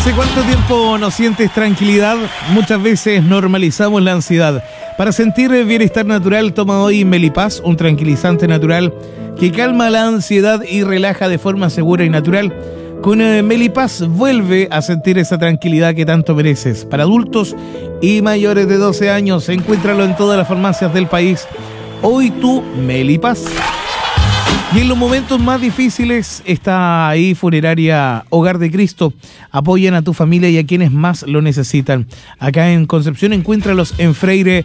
¿Hace cuánto tiempo no sientes tranquilidad? Muchas veces normalizamos la ansiedad. Para sentir bienestar natural, toma hoy Melipaz, un tranquilizante natural que calma la ansiedad y relaja de forma segura y natural. Con Melipaz vuelve a sentir esa tranquilidad que tanto mereces. Para adultos y mayores de 12 años, encuéntralo en todas las farmacias del país. Hoy tú, Melipaz. Y en los momentos más difíciles está ahí Funeraria Hogar de Cristo. Apoyan a tu familia y a quienes más lo necesitan. Acá en Concepción, encuéntralos en Freire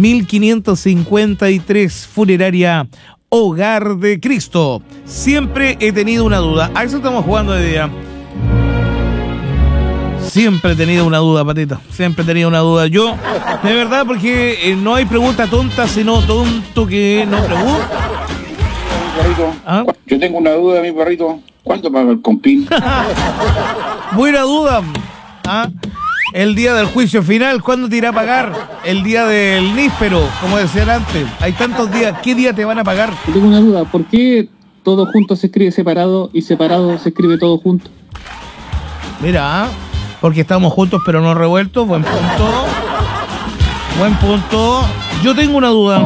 1553, Funeraria Hogar de Cristo. Siempre he tenido una duda. A eso estamos jugando de día. Siempre he tenido una duda, Patito. Siempre he tenido una duda. Yo, de verdad, porque no hay pregunta tonta, sino tonto que no pregunta. ¿Ah? Yo tengo una duda, mi perrito. ¿Cuánto paga el compín? Buena duda. ¿Ah? El día del juicio final, ¿cuándo te irá a pagar? El día del níspero, como decían antes. Hay tantos días. ¿Qué día te van a pagar? Yo tengo una duda. ¿Por qué todo junto se escribe separado y separado se escribe todo junto? Mira, porque estamos juntos pero no revueltos. Buen punto. Buen punto. Yo tengo una duda.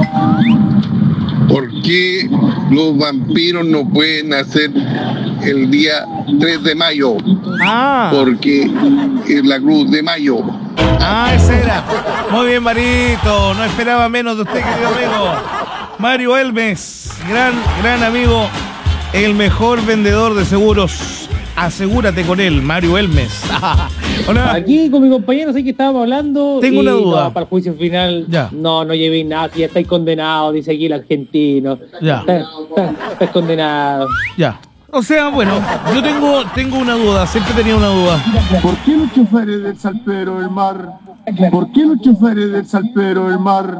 ¿Por qué los vampiros no pueden hacer el día 3 de mayo? Porque es la cruz de mayo. Ese era. Muy bien, Marito. No esperaba menos de usted, querido amigo. Mario Elmes, gran amigo, el mejor vendedor de seguros. Asegúrate con él, Mario Elmes. Hola. Aquí con mi compañero sé que estábamos hablando. Tengo una duda. No, para el juicio final, ya. No llevéis nada, si ya estáis condenados, dice aquí el argentino. Ya. Estás condenado. Ya. O sea, bueno, yo tengo una duda, siempre tenía una duda. ¿Por qué los choferes del San Pedro del Mar? ¿Por qué los choferes del San Pedro del Mar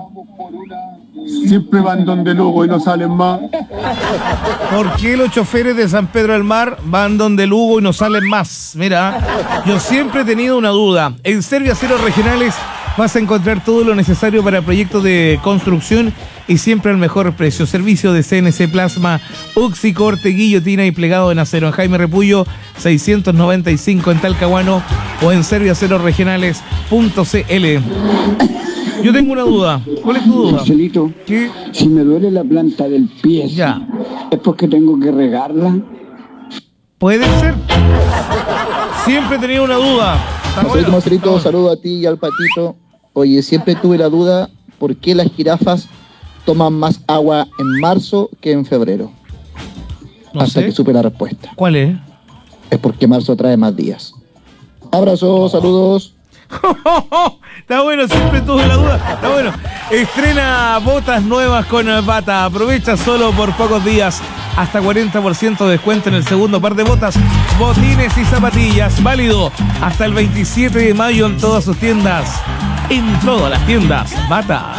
siempre van donde Lugo y no salen más? ¿Por qué los choferes de San Pedro del Mar van donde Lugo y no salen más? Mira, yo siempre he tenido una duda. En Serviaceros Regionales vas a encontrar todo lo necesario para proyectos de construcción y siempre al mejor precio. Servicio de CNC Plasma, Uxicorte, guillotina y plegado en acero. En Jaime Repullo 695 en Talcahuano o en serviacerosregionales.cl. Yo tengo una duda. ¿Cuál es tu duda? Marcelito, ¿Qué? Si me duele la planta del pie, Ya. ¿es porque tengo que regarla? Puede ser. Siempre he tenido una duda. Marcelito, saludo a ti y al Patito. Oye, siempre tuve la duda por qué las jirafas toman más agua en marzo que en febrero. No Hasta sé. que supe la respuesta. ¿Cuál es? Es porque marzo trae más días. Abrazos, saludos. Está bueno, siempre tuve la duda. Está bueno. Estrena botas nuevas con Bata. Aprovecha solo por pocos días. Hasta 40% de descuento en el segundo par de botas, botines y zapatillas. Válido hasta el 27 de mayo en todas sus tiendas. En todas las tiendas Bata.